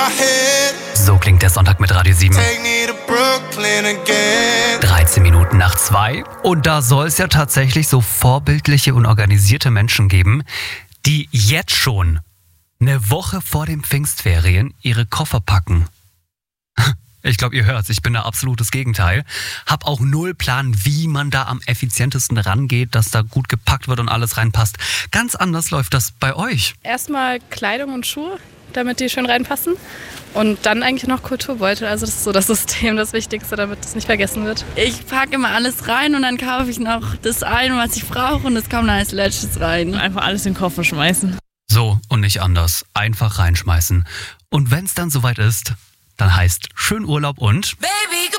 So klingt der Sonntag mit Radio 7. 13 Minuten nach 2. Und da soll es ja tatsächlich so vorbildliche und organisierte Menschen geben, die jetzt schon eine Woche vor den Pfingstferien ihre Koffer packen. Ich glaube, ihr hört's, ich bin da absolutes Gegenteil. Hab auch null Plan, wie man da am effizientesten rangeht, dass da gut gepackt wird und alles reinpasst. Ganz anders läuft das bei euch. Erstmal Kleidung und Schuhe, damit die schön reinpassen. Und dann eigentlich noch Kulturbeutel. Also das ist so das System, das Wichtigste, damit das nicht vergessen wird. Ich packe immer alles rein und dann kaufe ich noch das ein, was ich brauche, und das kommt dann als letztes rein. Einfach alles in den Koffer schmeißen. So und nicht anders. Einfach reinschmeißen. Und wenn's dann soweit ist, dann heißt schön Urlaub und... Baby,